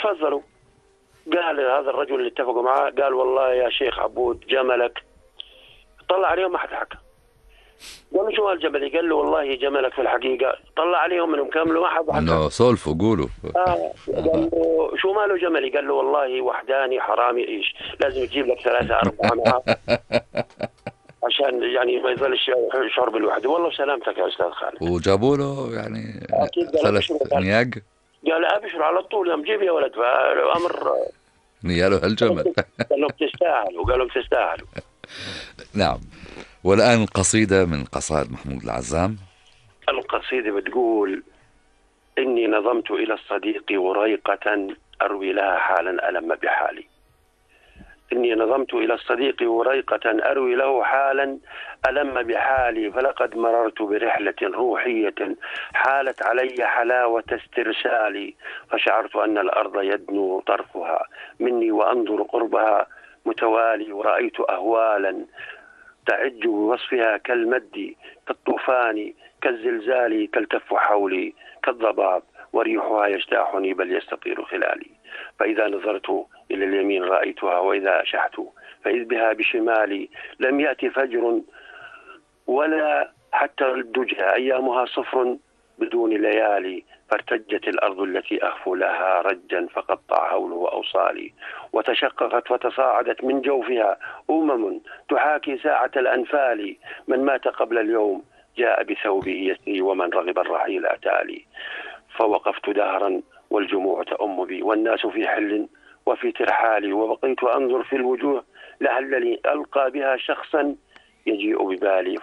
تفضلوا. قال هذا الرجل اللي اتفقوا معاه، قال والله يا شيخ عبود جملك. طلع عليهم ما حد حكى. قال له شو هالجمل؟ قال له والله جملك في الحقيقة. طلع عليهم منهم كامل ما حد حكى. انه سولفوا قولوا. قال له شو ماله جملي؟ قال له والله وحداني حرامي ايش، لازم تجيب لك 3-4 معاه عشان يعني ما يظلش يشعر بالوحدة. والله سلامتك يا أستاذ خالد. وجابوا له يعني أكيد قال 3 نياق. قال أبشر على طول يوم جيب يا ولد. فالأمر نياله هالجمل. قال لهم تستاهلوا، قال لهم تستاهلوا. نعم. والآن قصيدة من قصائد محمود العزام. القصيدة بتقول: إني نظمت إلى الصديق وريقة أروي لها حالا ألم بحالي. إني نظمت إلى الصديق وريقة أروي له حالا ألم بحالي، فلقد مررت برحلة روحية حالت علي حلاوة استرسالي، فشعرت أن الأرض يدنو طرفها مني وأنظر قربها متوالي، ورأيت أهوالا تعج بوصفها كالمد كالطوفان كالزلزال تلتف حولي كالضباب، وريحها يجتاحني بل يستطير خلالي، فإذا نظرت إلى اليمين رأيتها، وإذا أشحت فإذ بها بشمالي. لم يأتي فجر ولا حتى الدجى، أيامها صفر بدون ليالي، فارتجت الأرض التي أخفو لها رجا فقطع هوله أوصالي، وتشققت وتصاعدت من جوفها تحاكي ساعة الأنفال، من مات قبل اليوم جاء بثوبه يسري، ومن رغب الرحيل أتالي، فوقفت دهرا والجموع تأم بي، والناس في حل وفي ترحالي، وبقيت أنظر في الوجوه لعلني ألقى بها شخصا يجيء ببالي،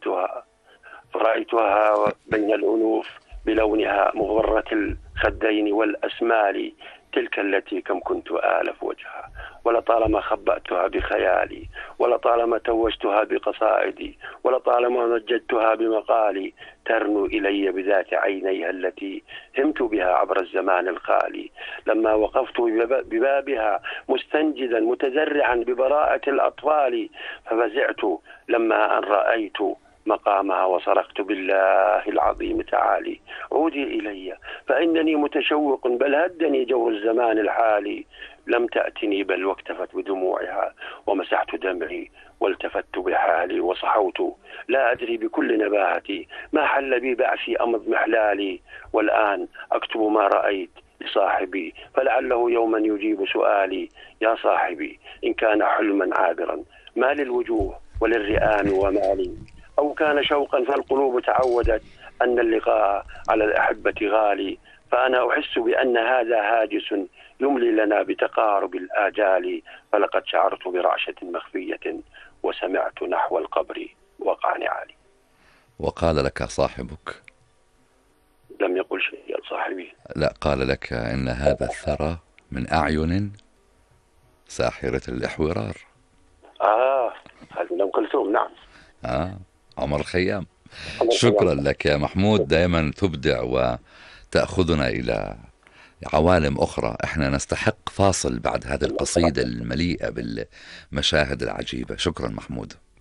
فرأيتها بين الألوف بلونها مغبرة الخدين والأسمال، تلك التي كم كنت آلف وجهها، ولطالما خبأتها بخيالي، ولطالما توجتها بقصائدي، ولطالما مجدتها بمقالي، ترنو إلي بذات عينيها التي همت بها عبر الزمان الخالي، لما وقفت ببابها مستنجدا متذرعا ببراءة الأطفال، ففزعت لما أن رأيت مقامها، وصرخت بالله العظيم تعالي عودي إلي فإنني متشوق، بل هدني جو الزمان الحالي، لم تأتني بل واكتفت بدموعها، ومسحت دمعي والتفت بحالي، وصحوت لا أدري بكل نباهتي ما حل بي بعثي أمض محلالي، والآن أكتب ما رأيت لصاحبي فلعله يوما يجيب سؤالي، يا صاحبي إن كان حلما عابرا ما للوجوه وللرئام ومالي، أو كان شوقا فالقلوب تعودت أن اللقاء على الأحبة غالي، فأنا أحس بأن هذا هاجس يملي لنا بتقارب الآجال، فلقد شعرت برعشة مخفية وسمعت نحو القبر وقع نعالي. وقال لك صاحبك؟ لم يقل شيء يا صاحبي. لا، قال لك إن هذا الثرى من أعين ساحرة الإحورار. هذه أم كلثوم. نعم. عمر الخيام. شكرا لك يا محمود، دائما تبدع وتأخذنا إلى عوالم أخرى. احنا نستحق فاصل بعد هذه القصيدة المليئة بالمشاهد العجيبة. شكرا محمود.